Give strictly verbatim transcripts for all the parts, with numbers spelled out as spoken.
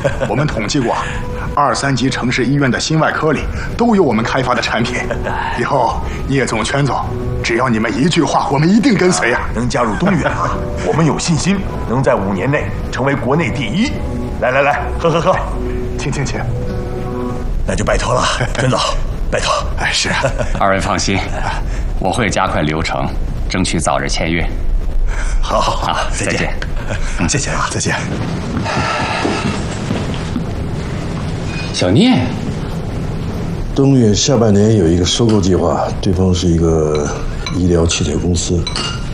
我们统计过，二三级城市医院的心外科里都有我们开发的产品。以后聂总、全总，只要你们一句话，我们一定跟随啊！ 能加入东远啊，我们有信心能在五年内成为国内第一。来来来，喝喝喝， 请请请。 那就拜托了，陈总，拜托。 哎，是啊。 二位放心，我会加快流程，争取早日签约。 好好好，再见。 嗯，谢谢啊，再见。 小聂， 东远下半年有一个收购计划，对方是一个医疗器材公司，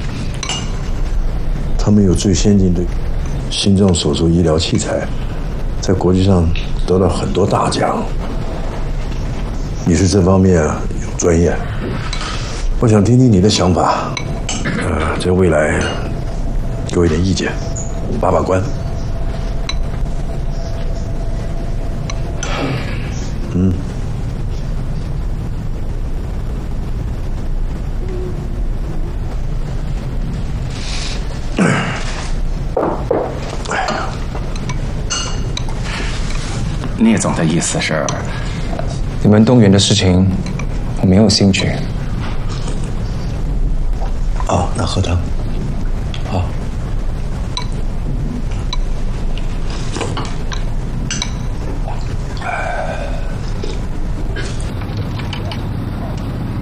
他们有最先进的心脏手术医疗器材，在国际上得到很多大奖。你是这方面啊有专业，我想听听你的想法，呃，在未来给我一点意见，把把关。嗯。 聂总的意思是， 你们东源的事情，我没有兴趣。 哦，那喝汤。